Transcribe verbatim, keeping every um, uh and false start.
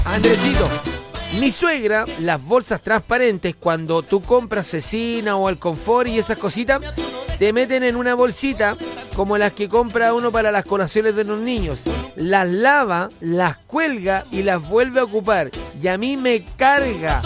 Andresito, mi suegra, las bolsas transparentes, cuando tú compras cecina o alconfort y esas cositas, te meten en una bolsita como las que compra uno para las colaciones de los niños. Las lava, las cuelga y las vuelve a ocupar. Y a mí me carga.